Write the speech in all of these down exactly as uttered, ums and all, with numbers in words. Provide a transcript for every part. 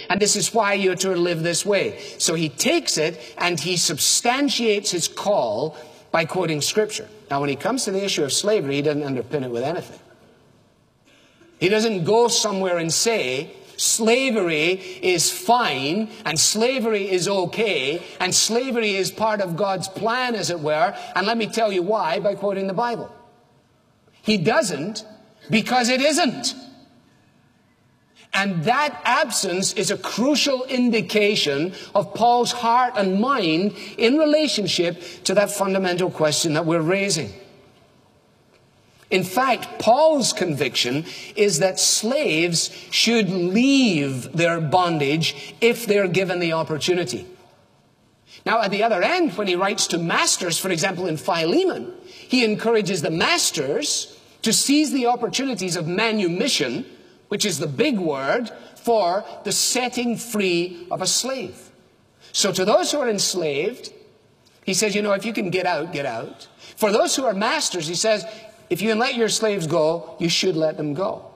and this is why you're to live this way. So he takes it and he substantiates his call by quoting Scripture. Now, when he comes to the issue of slavery, he doesn't underpin it with anything. He doesn't go somewhere and say, slavery is fine, and slavery is okay, and slavery is part of God's plan, as it were, and let me tell you why by quoting the Bible. He doesn't, because it isn't. And that absence is a crucial indication of Paul's heart and mind in relationship to that fundamental question that we're raising. In fact, Paul's conviction is that slaves should leave their bondage if they're given the opportunity. Now, at the other end, when he writes to masters, for example, in Philemon, he encourages the masters to seize the opportunities of manumission, which is the big word for the setting free of a slave. So to those who are enslaved, he says, you know, if you can get out, get out. For those who are masters, he says, if you can let your slaves go, you should let them go.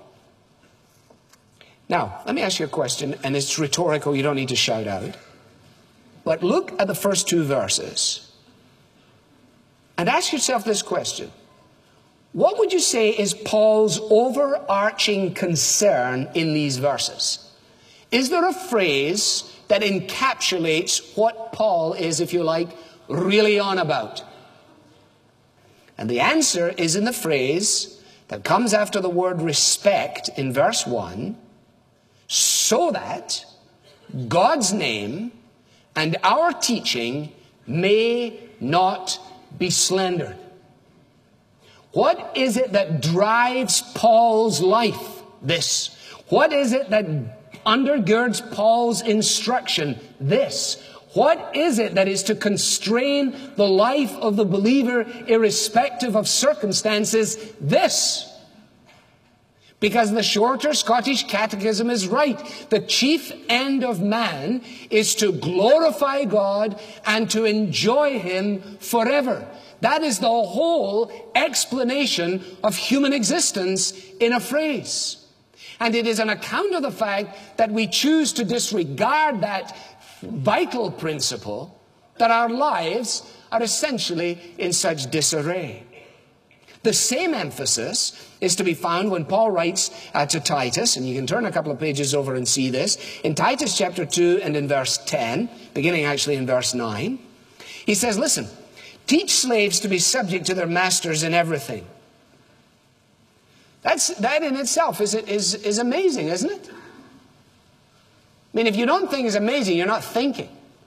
Now, let me ask you a question, and it's rhetorical, you don't need to shout out. But look at the first two verses and ask yourself this question. What would you say is Paul's overarching concern in these verses? Is there a phrase that encapsulates what Paul is, if you like, really on about? And the answer is in the phrase that comes after the word respect in verse one, so that God's name and our teaching may not be slandered. What is it that drives Paul's life? This. What is it that undergirds Paul's instruction? This. What is it that is to constrain the life of the believer irrespective of circumstances? This. Because the shorter Scottish Catechism is right. The chief end of man is to glorify God and to enjoy Him forever. That is the whole explanation of human existence in a phrase. And it is an account of the fact that we choose to disregard that vital principle that our lives are essentially in such disarray. The same emphasis is to be found when Paul writes uh, to Titus, and you can turn a couple of pages over and see this, in Titus chapter two and in verse ten, beginning actually in verse nine. He says, listen, teach slaves to be subject to their masters in everything. That's, that in itself is, is, is amazing, isn't it? I mean, if you don't think it's amazing, you're not thinking.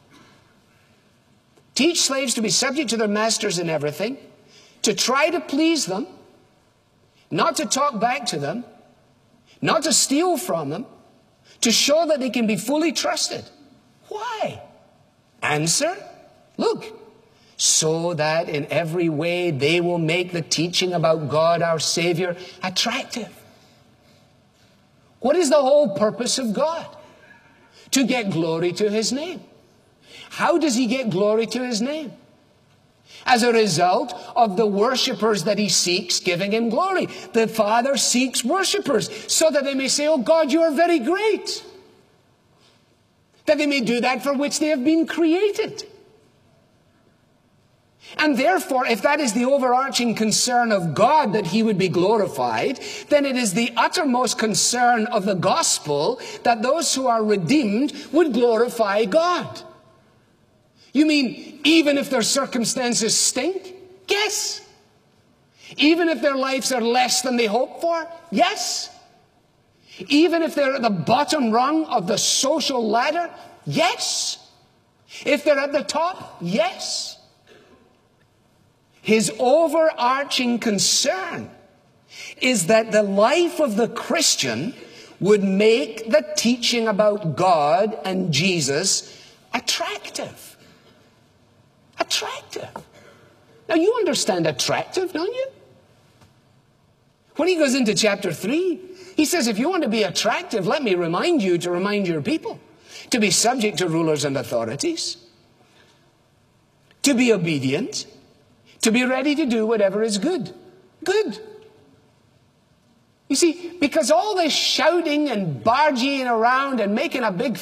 Teach slaves to be subject to their masters in everything, to try to please them, not to talk back to them, not to steal from them, to show that they can be fully trusted. Why? Answer, look, so that in every way they will make the teaching about God our Savior attractive. What is the whole purpose of God? To get glory to His name. How does He get glory to His name? As a result of the worshipers that He seeks giving Him glory. The Father seeks worshipers so that they may say, oh God, you are very great. That they may do that for which they have been created. And therefore, if that is the overarching concern of God that He would be glorified, then it is the uttermost concern of the gospel that those who are redeemed would glorify God. You mean, even if their circumstances stink? Yes. Even if their lives are less than they hoped for? Yes. Even if they're at the bottom rung of the social ladder? Yes. If they're at the top? Yes. His overarching concern is that the life of the Christian would make the teaching about God and Jesus attractive. Attractive. Now you understand attractive, don't you? When he goes into chapter three, he says, if you want to be attractive, let me remind you to remind your people to be subject to rulers and authorities, to be obedient, to be ready to do whatever is good. Good. You see, because all this shouting and barging around and making a big